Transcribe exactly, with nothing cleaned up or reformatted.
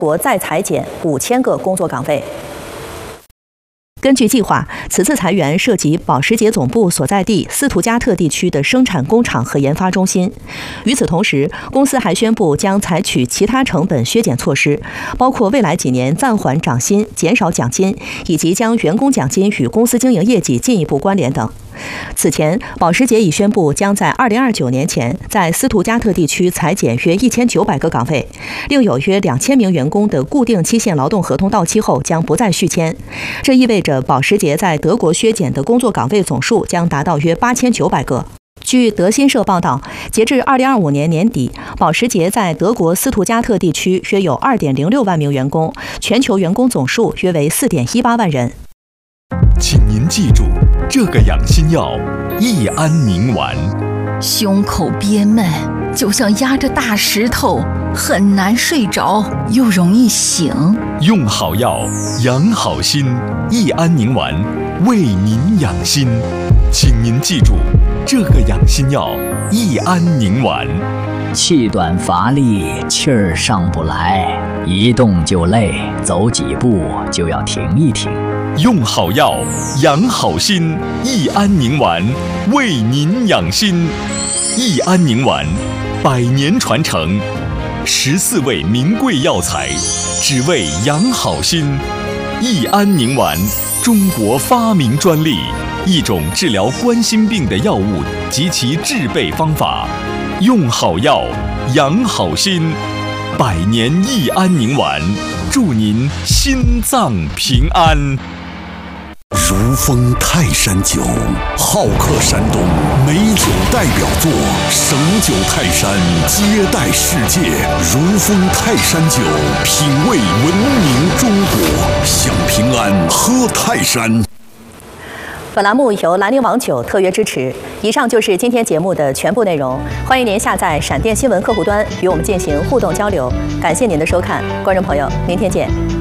国再裁减五千个工作岗位。根据计划，此次裁员涉及保时捷总部所在地斯图加特地区的生产工厂和研发中心。与此同时，公司还宣布将采取其他成本削减措施，包括未来几年暂缓涨薪、减少奖金，以及将员工奖金与公司经营业绩进一步关联等。此前，保时捷已宣布将在二零二九年前在斯图加特地区裁减约一千九百个岗位，另有约两千名员工的固定期限劳动合同到期后将不再续签。这意味着保时捷在德国削减的工作岗位总数将达到约八千九百个。据德新社报道，截至二零二五年年底，保时捷在德国斯图加特地区约有二点零六万名员工，全球员工总数约为四点一八万人。 请您记住，这个养心药益安宁丸。 胸口憋闷，就像压着大石头，很难睡着，又容易醒。 用好药，养好心，益安宁丸为您养心。请您记住，这个养心药益安宁丸。 气短乏力，气儿上不来，一动就累，走几步就要停一停。 用好药，养好心，益安宁丸为您养心。益安宁丸，百年传承，十四味名贵药材，只为养好心。益安宁丸，中国发明专利，一种治疗冠心病的药物及其制备方法。用好药，养好心，百年益安宁丸，祝您心脏平安。 如风泰山酒，好客山东，美酒代表作，省酒泰山，接待世界。如风泰山酒，品味文明中国，享平安，喝泰山。 本栏目由兰陵王酒特约支持。以上就是今天节目的全部内容，欢迎您下载闪电新闻客户端与我们进行互动交流。感谢您的收看，观众朋友，明天见。